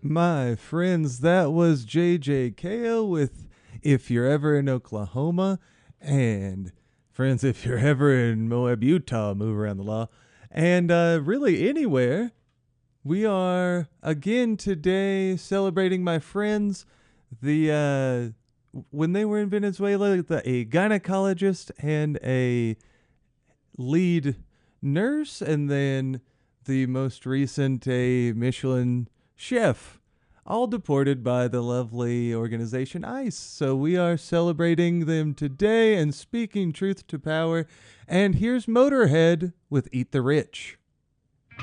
My friends, that was JJ Ko with If You're Ever in Oklahoma. And friends, if you're ever in Moab, Utah, move around the law. And really anywhere, we are again today celebrating my friends. When they were in Venezuela, a gynecologist and a lead nurse, and then the most recent, a Michelin chef, all deported by the lovely organization ICE. So we are celebrating them today and speaking truth to power. And here's Motorhead with Eat the Rich.